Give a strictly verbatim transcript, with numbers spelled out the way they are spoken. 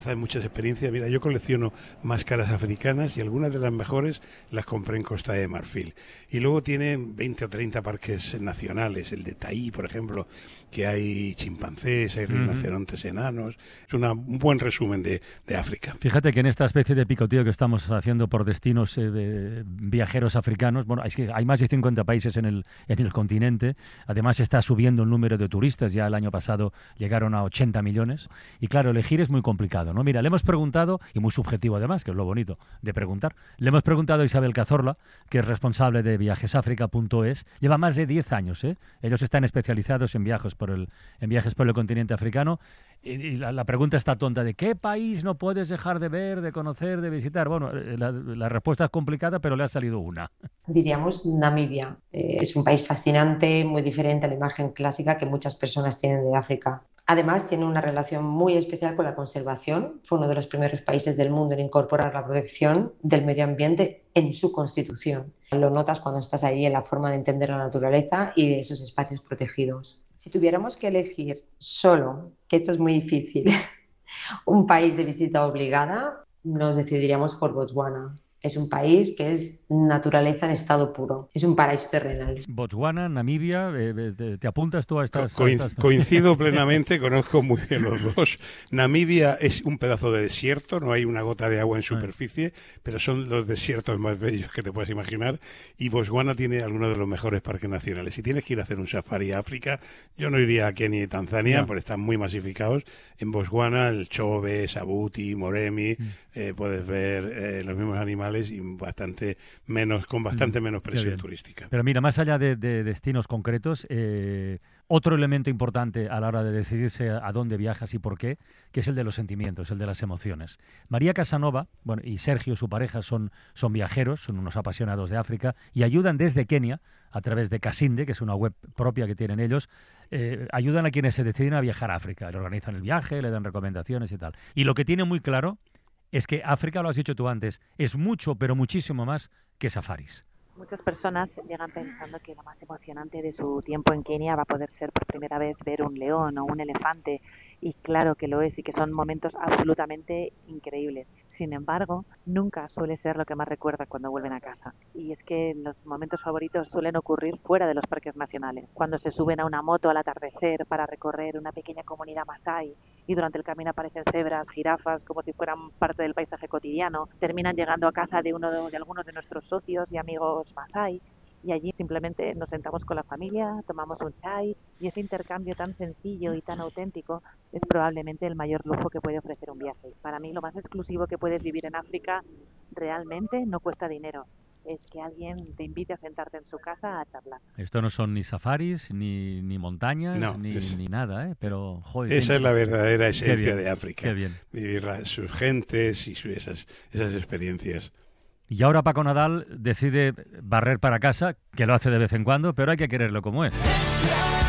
Hay muchas experiencias. Mira, yo colecciono máscaras africanas y algunas de las mejores las compré en Costa de Marfil. Y luego tiene veinte o treinta parques nacionales, el de Tahí, por ejemplo, que hay chimpancés, hay rinocerontes enanos. Es una, un buen resumen de, de África. Fíjate que en esta especie de picoteo que estamos haciendo por destinos eh, de viajeros africanos, bueno, es que hay más de cincuenta países en el, en el continente. Además está subiendo el número de turistas. Ya el año pasado llegaron a ochenta millones. Y claro, elegir es muy complicado, ¿no? Mira, le hemos preguntado, y muy subjetivo además, que es lo bonito de preguntar, le hemos preguntado a Isabel Cazorla, que es responsable de viajesafrica punto es, lleva más de diez años, ¿eh? Ellos están especializados en viajes por el, en viajes por el continente africano, y, y la, la pregunta está tonta, ¿de qué país no puedes dejar de ver, de conocer, de visitar? Bueno, la, la respuesta es complicada, pero le ha salido una. Diríamos Namibia. Eh, es un país fascinante, muy diferente a la imagen clásica que muchas personas tienen de África. Además, tiene una relación muy especial con la conservación. Fue uno de los primeros países del mundo en incorporar la protección del medio ambiente en su constitución. Lo notas cuando estás ahí en la forma de entender la naturaleza y de esos espacios protegidos. Si tuviéramos que elegir solo, que esto es muy difícil, un país de visita obligada, nos decidiríamos por Botswana. Es un país que es naturaleza en estado puro. Es un paraíso terrenal. Botswana, Namibia, eh, te, ¿te apuntas tú a estas, Co- a estas... Coincido plenamente, conozco muy bien los dos. Namibia es un pedazo de desierto, no hay una gota de agua en superficie, pero son los desiertos más bellos que te puedes imaginar. Y Botswana tiene algunos de los mejores parques nacionales. Si tienes que ir a hacer un safari a África, yo no iría a Kenia y Tanzania, no, porque están muy masificados. En Botswana, el chobe, sabuti, moremi, mm. eh, puedes ver eh, los mismos animales y bastante menos, con bastante menos presión turística. Pero mira, más allá de, de destinos concretos, eh, otro elemento importante a la hora de decidirse a, a dónde viajas y por qué, que es el de los sentimientos, el de las emociones. María Casanova, bueno, y Sergio, su pareja, son, son viajeros, son unos apasionados de África y ayudan desde Kenia, a través de Casinde, que es una web propia que tienen ellos, eh, ayudan a quienes se deciden a viajar a África. Le organizan el viaje, le dan recomendaciones y tal. Y lo que tienen muy claro es que África, lo has dicho tú antes, es mucho, pero muchísimo más que safaris. Muchas personas llegan pensando que lo más emocionante de su tiempo en Kenia va a poder ser por primera vez ver un león o un elefante, y claro que lo es y que son momentos absolutamente increíbles. Sin embargo, nunca suele ser lo que más recuerda cuando vuelven a casa. Y es que los momentos favoritos suelen ocurrir fuera de los parques nacionales, cuando se suben a una moto al atardecer para recorrer una pequeña comunidad masái y durante el camino aparecen cebras, jirafas, como si fueran parte del paisaje cotidiano. Terminan llegando a casa de uno de, de algunos de nuestros socios y amigos masái, y allí simplemente nos sentamos con la familia, tomamos un chai, y ese intercambio tan sencillo y tan auténtico es probablemente el mayor lujo que puede ofrecer un viaje. Para mí lo más exclusivo que puedes vivir en África realmente no cuesta dinero. Es que alguien te invite a sentarte en su casa a charlar. Esto no son ni safaris, ni, ni montañas, no, ni, es... ni nada, ¿eh? Pero, joder, esa es la verdadera esencia bien, de África. Qué bien. Vivir la, sus gentes y su, esas, esas experiencias. Y ahora Paco Nadal decide barrer para casa, que lo hace de vez en cuando, pero hay que quererlo como es.